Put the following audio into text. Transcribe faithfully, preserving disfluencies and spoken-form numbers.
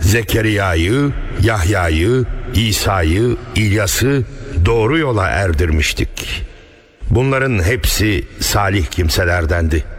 Zekeriya'yı, Yahya'yı, İsa'yı, İlyas'ı doğru yola erdirmiştik. Bunların hepsi salih kimselerdendi.